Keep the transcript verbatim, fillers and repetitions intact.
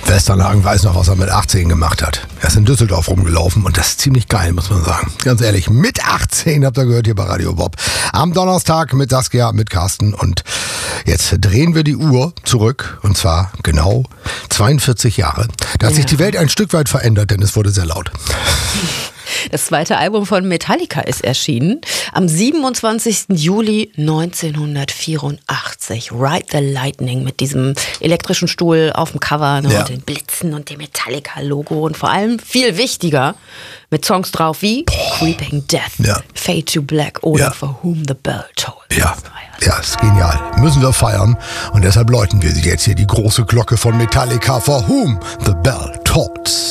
Westernhagen weiß noch, was er mit achtzehn gemacht hat. Er ist in Düsseldorf rumgelaufen und das ist ziemlich geil, muss man sagen. Ganz ehrlich, mit achtzehn habt ihr gehört hier bei Radio Bob. Am Donnerstag mit Saskia, mit Carsten und jetzt drehen wir die Uhr zurück und zwar genau zweiundvierzig Jahre. Da hat ja. sich die Welt ein Stück weit verändert, denn es wurde sehr laut. Das zweite Album von Metallica ist erschienen am siebenundzwanzigsten Juli neunzehnhundertvierundachtzig. Ride the Lightning mit diesem elektrischen Stuhl auf dem Cover ne, ja. und den Blitzen und dem Metallica-Logo und vor allem viel wichtiger mit Songs drauf wie Boah. Creeping Death, ja. Fade to Black oder ja. For Whom the Bell Tolls. Ja. Ja, ist genial. Müssen wir feiern und deshalb läuten wir jetzt hier die große Glocke von Metallica, For Whom the Bell Tolls.